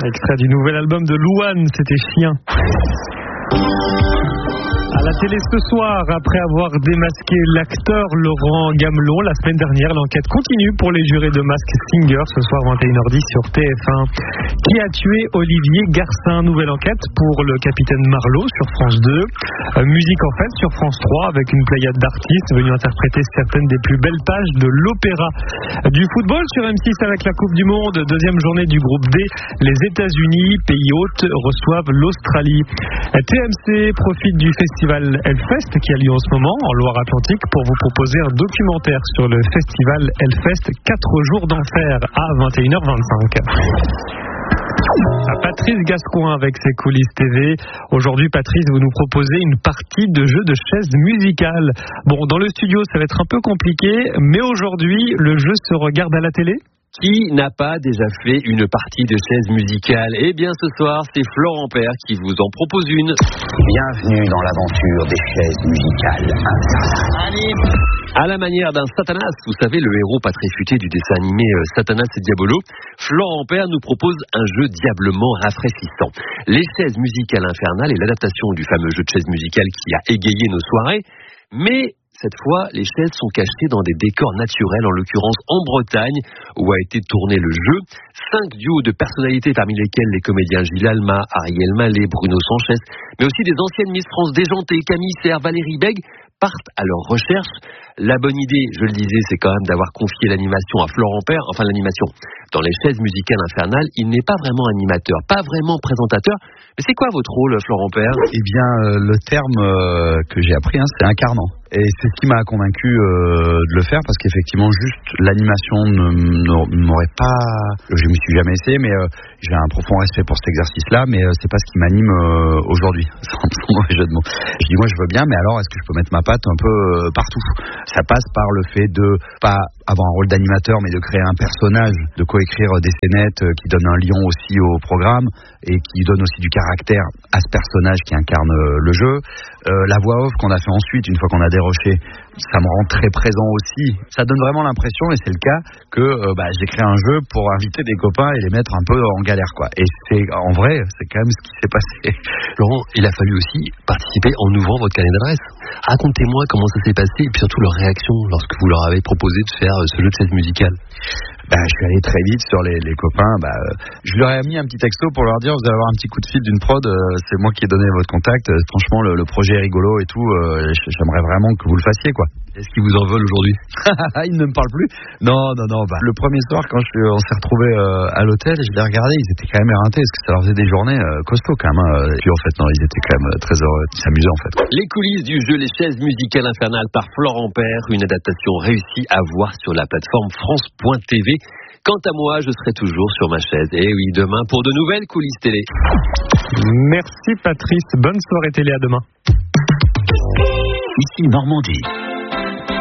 extrait du nouvel album de Louane, c'était Chien. À la télé ce soir, après avoir démasqué l'acteur Laurent Gamelon la semaine dernière, l'enquête continue pour les jurés de Mask Singer ce soir 21h10 sur TF1. Qui a tué Olivier Garcin? Nouvelle enquête pour le capitaine Marlowe sur France 2. Musique en fête sur France 3 avec une pléiade d'artistes venus interpréter certaines des plus belles pages de l'opéra. Du football sur M6 avec la Coupe du Monde, deuxième journée du groupe D. Les États-Unis, pays hôtes, reçoivent l'Australie. TMC profite du festival Hellfest qui a lieu en ce moment en Loire-Atlantique pour vous proposer un documentaire sur le festival Hellfest 4 jours d'enfer à 21h25. Patrice Gascoin avec ses coulisses TV. Aujourd'hui, Patrice, vous nous proposez une partie de jeu de chaises musicales. Bon, dans le studio, ça va être un peu compliqué, mais aujourd'hui, le jeu se regarde à la télé. Qui n'a pas déjà fait une partie de chaise musicale? Eh bien, ce soir, c'est Florent Père qui vous en propose une. Bienvenue dans l'aventure des chaises musicales infernales. À la manière d'un Satanas, vous savez, le héros pas très futé du dessin animé Satanas et Diabolo, Florent Père nous propose un jeu diablement rafraîchissant. Les chaises musicales infernales est l'adaptation du fameux jeu de chaises musicales qui a égayé nos soirées, mais cette fois, les chaises sont cachées dans des décors naturels, en l'occurrence en Bretagne, où a été tourné le jeu. 5 duos de personnalités, parmi lesquels les comédiens Gilles Alma, Ariel Mallet, Bruno Sanchez, mais aussi des anciennes Miss France déjantées, Camille Serre, Valérie Bègue, partent à leur recherche. La bonne idée, je le disais, c'est quand même d'avoir confié l'animation à Florent Père, enfin l'animation. Dans les chaises musicales infernales, il n'est pas vraiment animateur, pas vraiment présentateur. Mais c'est quoi votre rôle, Florent Père? Eh bien, le terme que j'ai appris, c'est incarnant. Et c'est ce qui m'a convaincu de le faire, parce qu'effectivement, juste l'animation n'aurait pas... Je ne me suis jamais essayé, mais j'ai un profond respect pour cet exercice-là, mais c'est pas ce qui m'anime aujourd'hui, sans mauvais jeu de mots. Je dis, moi, je veux bien, mais alors, est-ce que je peux mettre ma patte un peu partout? Ça passe par le fait de pas avoir un rôle d'animateur, mais de créer un personnage, de coécrire des scénettes qui donnent un lion aussi au programme et qui donne aussi du caractère à ce personnage qui incarne le jeu. La voix off qu'on a fait ensuite, une fois qu'on a déroché, ça me rend très présent aussi. Ça donne vraiment l'impression, et c'est le cas, que j'ai créé un jeu pour inviter des copains et les mettre un peu en galère, quoi. Et c'est en vrai, c'est quand même ce qui s'est passé. Laurent, il a fallu aussi participer en ouvrant votre carnet d'adresse. Racontez-moi comment ça s'est passé et puis surtout leur réaction lorsque vous leur avez proposé de faire ce jeu de chaise musicale. Je suis allé très vite sur les copains. Je leur ai mis un petit texto pour leur dire, vous allez avoir un petit coup de fil d'une prod, c'est moi qui ai donné votre contact. Franchement, le projet est rigolo et tout. J'aimerais vraiment que vous le fassiez, quoi. Est-ce qu'ils vous en veulent aujourd'hui? Ils ne me parlent plus. Non. Le premier soir, quand on s'est retrouvés à l'hôtel, je les regardais, ils étaient quand même éreintés, parce que ça leur faisait des journées costauds quand même. Et puis en fait, non, ils étaient quand même très heureux. Ils s'amusaient en fait. Les coulisses du jeu Les chaises musicales infernales par Florent Père, une adaptation réussie à voir sur la plateforme France.tv. Quant à moi, je serai toujours sur ma chaise. Et oui, demain pour de nouvelles coulisses télé. Merci Patrice, bonne soirée télé, à demain. Ici Normandie.